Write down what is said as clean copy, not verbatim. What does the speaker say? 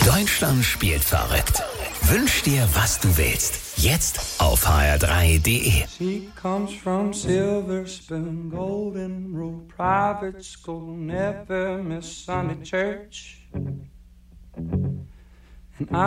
Deutschland spielt verrückt. Wünsch dir, was du willst. Jetzt auf hr3.de. She comes from Silver Spoon, Golden Rule, private school, never miss Sunday church. And